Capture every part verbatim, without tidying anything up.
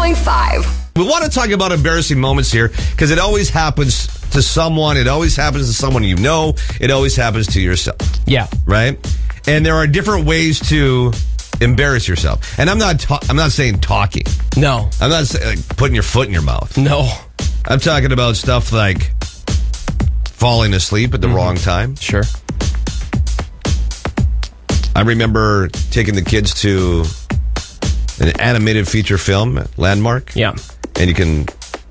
point five. We want to talk about embarrassing moments here because it always happens to someone. It always happens to someone you know. It always happens to yourself. Yeah. Right? And there are different ways to embarrass yourself. And I'm not ta- I'm not saying talking. No. I'm not saying like, putting your foot in your mouth. No. I'm talking about stuff like falling asleep at the mm-hmm. wrong time. Sure. I remember taking the kids to an animated feature film at Landmark. Yeah. And you can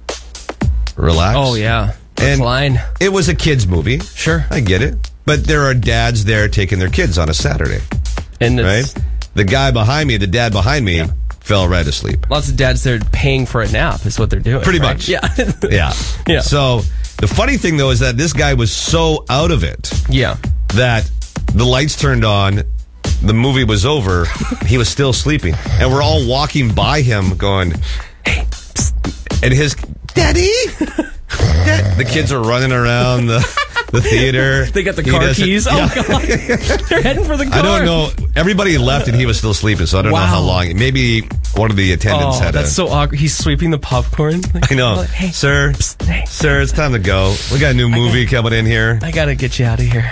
relax. Oh, yeah. And Recline. It was a kid's movie. Sure. I get it. But there are dads there taking their kids on a Saturday. And right? The guy behind me, the dad behind me, yeah. fell right asleep. Lots of dads, they're paying for a nap is what they're doing. Pretty right? much. Yeah. yeah. Yeah. So the funny thing, though, is that this guy was so out of it yeah. that the lights turned on, the movie was over, he was still sleeping. And we're all walking by him going, hey, psst. And his, Daddy? Dad. The kids are running around the... The theater. They got the car keys. Oh, yeah. God. They're heading for the car. I don't know. Everybody left and he was still sleeping, so I don't wow. know how long. Maybe one of the attendants oh, had that's a... so awkward. He's sweeping the popcorn. Like, I know. like, hey, sir, psst, hey. sir, it's time to go. We got a new movie gotta, coming in here. I got to get you out of here.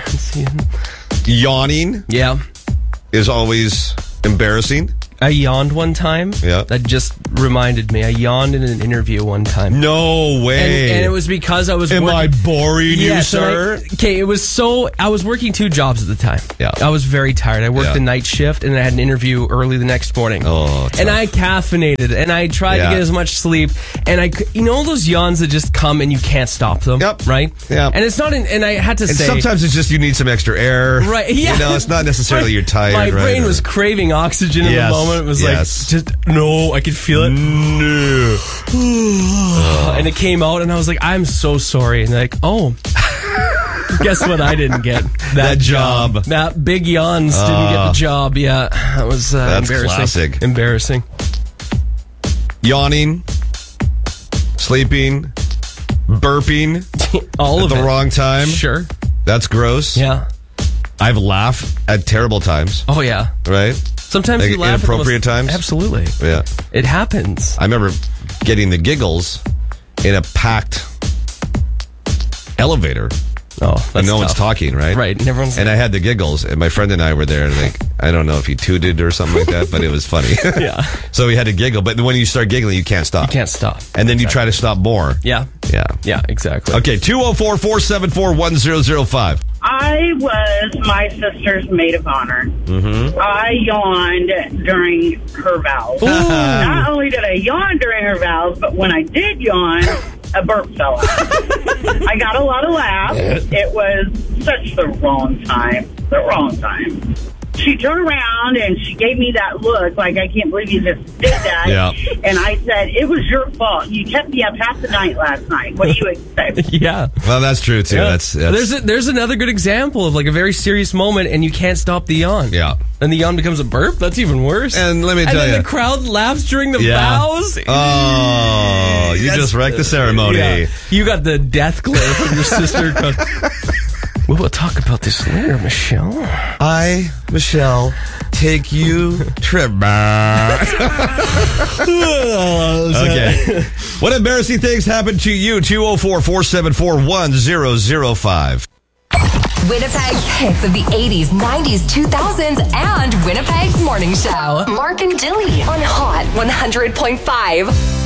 Yawning. Yeah. Is always embarrassing. I yawned one time. Yeah. That just reminded me. I yawned in an interview one time. No way. And, and it was because I was Am working. I boring yeah, you, so sir? Okay, it was so... I was working two jobs at the time. Yeah. I was very tired. I worked yeah. the night shift, and I had an interview early the next morning. Oh, tough. And I caffeinated, and I tried yeah. to get as much sleep, and I... You know those yawns that just come and you can't stop them? Yep. Right? Yeah. And it's not... In, and I had to and say... sometimes it's just you need some extra air. Right, yeah. You know, it's not necessarily right. you're tired, My right? brain or, was craving oxygen in yes. the moment. It was yes. like... Just no, I could feel it. No. And it came out, and I was like, I'm so sorry. And like, oh, guess what I didn't get? That, that job. job. That big yawns uh, didn't get the job. Yeah, that was uh, that's embarrassing. Classic. Embarrassing. Yawning, sleeping, burping. All at of the it. wrong time. Sure. That's gross. Yeah. I've laughed at terrible times. Oh, yeah. Right? Sometimes like you laugh inappropriate at the most, times? Absolutely. Yeah. It happens. I remember getting the giggles in a packed elevator. Oh, that's and no tough. one's talking, right? Right. And everyone's and I had the giggles, and my friend and I were there, and like, I don't know if he tooted or something like that, but it was funny. Yeah. So we had to giggle, but when you start giggling, you can't stop. You can't stop. And then exactly. you try to stop more. Yeah. Yeah. Yeah, exactly. Okay, two oh four, four seven four, one oh oh five. I was my sister's maid of honor. Mm-hmm. I yawned during her vows. Not only did I yawn during her vows, but when I did yawn, a burp fell out. I got a lot of laughs. It was such the wrong time. The wrong time. She turned around and she gave me that look like, I can't believe you just did that. Yeah. And I said, it was your fault. You kept me up half the night last night. What do you expect? Yeah. Well, that's true, too. Yeah. That's, that's There's a, there's another good example of like a very serious moment and you can't stop the yawn. Yeah. And the yawn becomes a burp? That's even worse. And let me and tell you. And then the crowd laughs during the yeah. vows. Oh, you That's, just wrecked the ceremony. Yeah. You got the death glare from your sister. We will talk about this later, Michelle. I, Michelle, take you trip. Okay. What embarrassing things happened to you? two oh four, four seven four, one oh oh five. Winnipeg's hits of the eighties, nineties, two thousands, and Winnipeg's morning show. Mark and Dilly on Hot one hundred point five.